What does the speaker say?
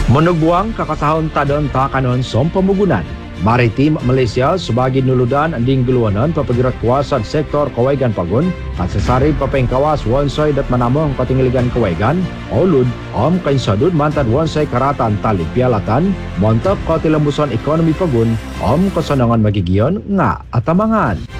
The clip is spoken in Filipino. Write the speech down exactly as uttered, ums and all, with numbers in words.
Manugbuang kakasahon tadon takanon som pamugunan. Maritim Malaysia sebagai nuludan anding guluanan papagirat kuasad sektor Kawegan Pagun at sasari papengkawas wonsay dat manamong katingiligan Kawegan olud om kainsadud mantad wonsay karatan tali pialatan montap katilambusan ekonomi Pagun om kasanangan magigiyon nga atamangan.